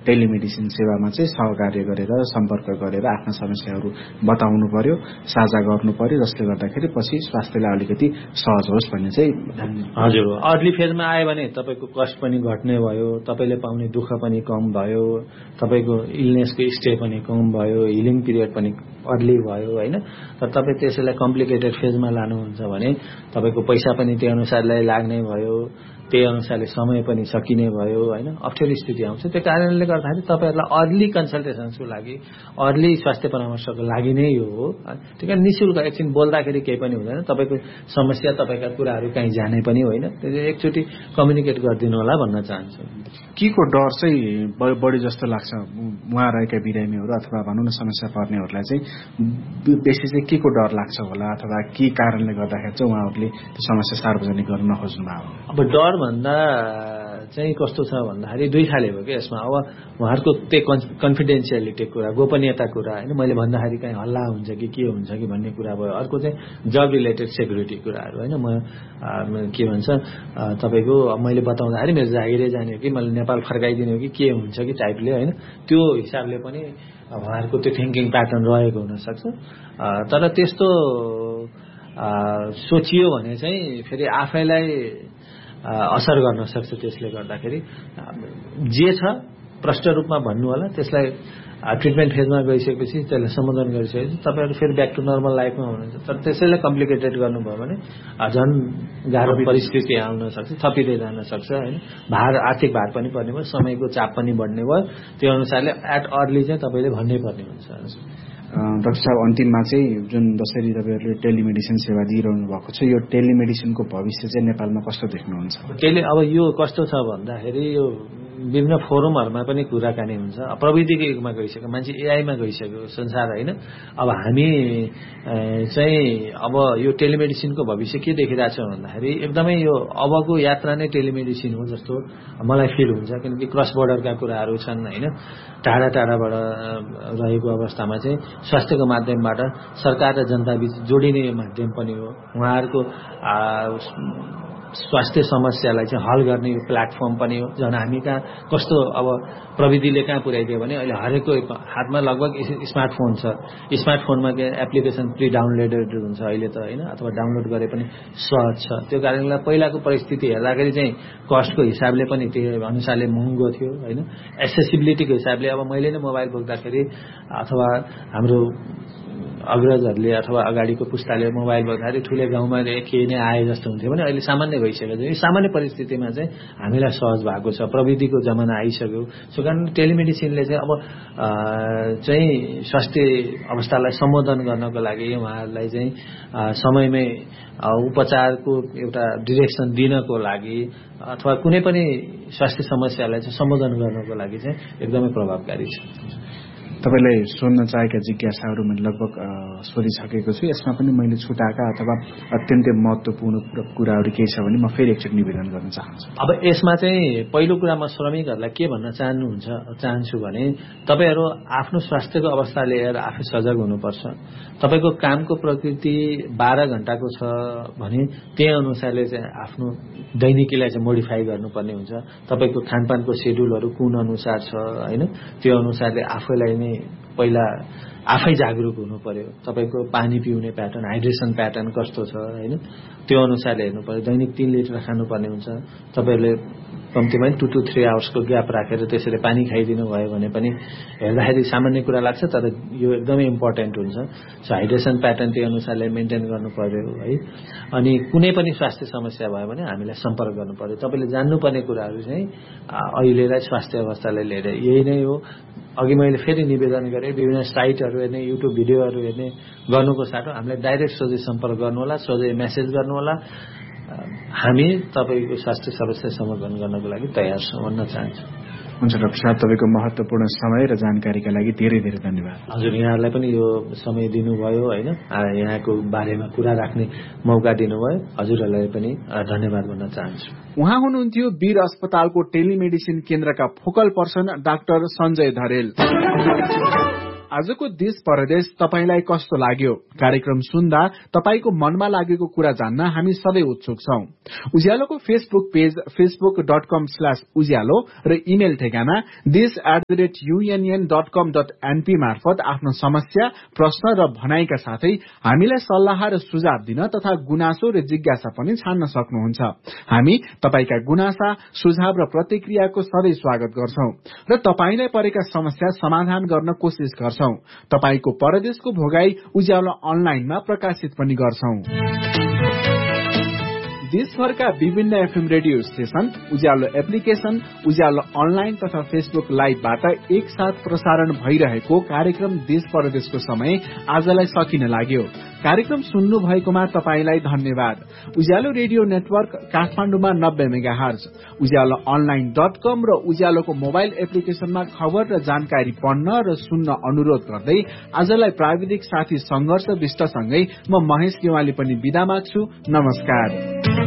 Telemedicine सेवामा चाहिँ सहकार्य गरेर सम्पर्क गरेर आफ्ना समस्याहरू बताउनु पर्यो, साझा गर्नु पर्यो, जसले गर्दाखेरि पछि स्वास्थ्यलाई अलिकति सहज होस् भन्ने चाहिँ। हजुर, अर्ली फेजमा आयो भने तपाईँको कस्ट पनि घट्ने भयो, तपाईँले पाउने दुःख पनि कम भयो, तपाईँको इलनेसको स्टे पनि कम भयो, हिलिङ पिरियड पनि अर्ली भयो होइन। तर तपाईँ त्यसैलाई कम्प्लिकेटेड फेजमा लानुहुन्छ भने तपाईँको पैसा पनि त्यही अनुसारलाई लाग्ने भयो, त्यही अनुसारले समय पनि सकिने भयो होइन, अप्ठ्यारो स्थिति आउँछ। त्यो कारणले गर्दाखेरि तपाईँहरूलाई अर्ली कन्सल्टेसन्सको लागि, अर्ली स्वास्थ्य परामर्शको लागि नै यो हो। ठिक है, निःशुल्क एकछिन बोल्दाखेरि केही पनि हुँदैन, तपाईँको समस्या तपाईँका कुराहरू कहीँ जाने पनि होइन, त्यसले एकचोटि कम्युनिकेट गरिदिनु होला भन्न चाहन्छु। के को डर चाहिँ बढी जस्तो लाग्छ उहाँ रहेका बिरामीहरू अथवा भनौँ न समस्या पर्नेहरूलाई चाहिँ बेसी चाहिँ के को डर लाग्छ होला, अथवा के कारणले गर्दाखेरि चाहिँ उहाँहरूले त्यो समस्या सार्वजनिक गर्न नखोज्नु भएको? अब डर भन्दा चाहिँ कस्तो छ भन्दाखेरि दुई खाले हो कि यसमा। अब उहाँहरूको त्यही कन्फिडेन्सियलिटी कुरा, गोपनीयता कुरा होइन, मैले भन्दाखेरि कहीँ हल्ला हुन्छ कि के हुन्छ कि भन्ने कुरा भयो। अर्को चाहिँ जब रिलेटेड सेक्युरिटी कुराहरू होइन, म के भन्छ तपाईँको मैले बताउँदाखेरि मेरो जागिरै जाने हो कि मैले नेपाल फर्काइदिने हो कि के हुन्छ कि टाइपले होइन, त्यो हिसाबले पनि उहाँहरूको त्यो थिङ्किङ प्याटर्न रहेको हुनसक्छ। तर त्यस्तो सोचियो भने चाहिँ फेरि आफैलाई असर गर्न सक्छ। त्यसले गर्दाखेरि जे छ प्रष्ट रूपमा भन्नु होला, त्यसलाई ट्रिटमेन्ट फेजमा गइसकेपछि त्यसलाई सम्बोधन गरिसकेपछि तपाईँहरू फेरि ब्याक टु नर्मल लाइफमा हुनुहुन्छ। तर त्यसैलाई कम्प्लिकेटेड गर्नुभयो भने झन् गाह्रो परिस्थिति आउन सक्छ, थपिँदै जान सक्छ होइन, आर्थिक भार पनि पर्ने भयो, समयको चाप पनि बढ्ने भयो। त्यो अनुसारले एट अर्ली चाहिँ तपाईँले भन्नै पर्ने हुन्छ। डाक्टर साहब, अन्तिममा चाहिँ जुन जसरी तपाईँहरूले टेलिमेडिसिन सेवा दिइरहनु भएको छ, यो टेलिमेडिसिनको भविष्य चाहिँ नेपालमा कस्तो देख्नुहुन्छ? अब यो कस्तो छ भन्दाखेरि यो विभिन्न फोरमहरूमा पनि कुराकानी हुन्छ। प्रविधिको युगमा गइसक्यो, मान्छे एआईमा गइसक्यो संसार होइन। अब हामी चाहिँ अब यो टेलिमेडिसिनको भविष्य के देखिरहेछ भन्दाखेरि एकदमै यो अबको यात्रा नै टेलिमेडिसिन हो जस्तो मलाई फिल हुन्छ। किनकि क्रस बोर्डरका कुराहरू छन् होइन, टाढा टाढाबाट रहेको अवस्थामा चाहिँ स्वास्थ्यको माध्यमबाट सरकार र जनताबीच जोडिने माध्यम पनि हो। उहाँहरूको स्वास्थ्य समस्यालाई चाहिँ हल गर्ने यो प्लेटफर्म पनि हो। झन् हामी कहाँ कस्तो अब प्रविधिले कहाँ पुर्याइदियो भने अहिले हरेकको हातमा लगभग स्मार्टफोन छ। स्मार्टफोनमा के एप्लिकेसन प्री डाउनलोडेड हुन्छ अहिले त होइन, अथवा डाउनलोड गरे पनि सहज छ। त्यो कारणले पहिलाको परिस्थिति हेर्दाखेरि चाहिँ कस्टको हिसाबले पनि त्यो अनुसारले महँगो थियो होइन। एक्सेसिबिलिटीको हिसाबले अब मैले नै मोबाइल बोक्दाखेरि अथवा हाम्रो अग्रजहरूले अथवा अगाडिको पुस्ताले मोबाइल बोक्दाखेरि ठुले गाउँमा के नै आए जस्तो हुन्थ्यो भने अहिले सामान्य भइसक्यो। यो सामान्य परिस्थितिमा चाहिँ हामीलाई सहज भएको छ, प्रविधिको जमाना आइसक्यो। सो कारण टेलिमेडिसिनले चाहिँ अब चाहिँ स्वास्थ्य अवस्थालाई सम्बोधन गर्नको लागि उहाँहरूलाई चाहिँ समयमै उपचारको एउटा डिरेक्सन दिनको लागि अथवा कुनै पनि स्वास्थ्य समस्यालाई चाहिँ सम्बोधन गर्नको लागि चाहिँ एकदमै प्रभावकारी छ। तपाईँले सोध्न चाहेका जिज्ञासाहरू मैले लगभग सोधिसकेको छु। यसमा पनि मैले छुटाएका अथवा अत्यन्तै महत्त्वपूर्ण कुराहरू केही छ भने म फेरि एकचोटि निवेदन गर्न चाहन्छु। अब यसमा चाहिँ पहिलो कुरा म श्रमिकहरूलाई के भन्न चाहन्छु भने तपाईँहरू आफ्नो स्वास्थ्यको अवस्था लिएर आफै सजग हुनुपर्छ। तपाईँको कामको प्रकृति 12 घण्टाको छ भने त्यही अनुसारले चाहिँ आफ्नो दैनिकीलाई चाहिँ मोडिफाई गर्नुपर्ने हुन्छ। तपाईँको खानपानको सेड्युलहरू कुन अनुसार छ होइन, त्यो अनुसारले आफैलाई नै पहिला आफै जागरुक हुनु पर्यो। तपाईँको पानी पिउने प्याटर्न, हाइड्रेसन प्याटर्न कस्तो छ होइन, त्यो अनुसारले हेर्नु पर्यो। दैनिक 3 लिटर खानुपर्ने हुन्छ। तपाईँहरूले कम्तीमा 2 to 3 आवर्सको ग्याप राखेर त्यसरी पानी खाइदिनु भयो भने पनि हेर्दाखेरि सामान्य कुरा लाग्छ, तर यो एकदमै इम्पोर्टेन्ट हुन्छ। सो हाइड्रेसन प्याटर्न त्यही अनुसारले मेन्टेन गर्नु पर्यो है। अनि कुनै पनि स्वास्थ्य समस्या भयो भने हामीलाई सम्पर्क गर्नु पर्यो। तपाईँले जान्नुपर्ने कुराहरू चाहिँ अहिलेलाई स्वास्थ्य अवस्थालाई लिएर यही नै हो। अघि मैले फेरि निवेदन गरेँ, विभिन्न साइटहरू हेर्ने, युट्युब भिडियोहरू हेर्ने गर्नुको साटो हामीलाई डाइरेक्ट सोझै सम्पर्क गर्नुहोला, सोझै मेसेज गर्नुहोला। हामी तपाईँको स्वास्थ्य समस्या समाधान गर्नको लागि तयार छौँ भन्न चाहन्छु। हुन्छ डाक्टर साहब, तपाईँको महत्त्वपूर्ण समय र जानकारीका लागि धेरै धेरै धन्यवाद। हजुर, यहाँहरूलाई पनि यो समय दिनुभयो होइन, यहाँको बारेमा कुरा राख्ने मौका दिनुभयो। हजुरहरूलाई पनि धन्यवाद भन्न चाहन्छु। उहाँ हुनुहुन्थ्यो वीर अस्पतालको टेलिमेडिसिन केन्द्रका फोकल पर्सन डाक्टर सञ्जय धरेल। आजको देश परदेश तपाईलाई कस्तो लाग्यो? कार्यक्रम सुन्दा तपाईको मनमा लागेको कुरा जान्न हामी सबै उत्सुक छौं। उज्यालोको फेसबुक पेज facebook.com/उज्यालो र इमेल ठेगाना this@unn.com.np मार्फत आफ्नो समस्या, प्रश्न र भनाइका साथै हामीलाई सल्लाह र सुझाव दिन तथा गुनासो र जिज्ञासा पनि छान्न सक्नुहुन्छ। हामी तपाईका गुनासा, सुझाव र प्रतिक्रियाको सधैँ स्वागत गर्छौं र तपाईलाई परेका समस्या समाधान गर्न कोशिश गर्छौं। तपाईको परदेशको भोगाई उज्यालो अनलाइनमा प्रकाशित पनि गर्छौं। देशभरका विभिन्न एफएम रेडियो स्टेशन, उज्यालो एप्लिकेशन, उज्यालो अनलाइन तथा फेसबुक लाइभबाट एकसाथ प्रसारण भइरहेको कार्यक्रम देश परदेशको समय आजलाई सकिन लाग्यो। कार्यक्रम सुन्नु भएकोमा तपाईलाई धन्यवाद। उज्यालो रेडियो नेटवर्क काठमाडौँमा 90 मेगाहर्ज, उज्यालो अनलाइन.com र उज्यालोको मोबाइल एप्लिकेशनमा खबर र जानकारी पढ्न र सुन्न अनुरोध गर्दै आजलाई प्राविधिक साथी संघर्ष विष्टसँगै म महेश गेवाली पनि बिदा माग्छु। नमस्कार।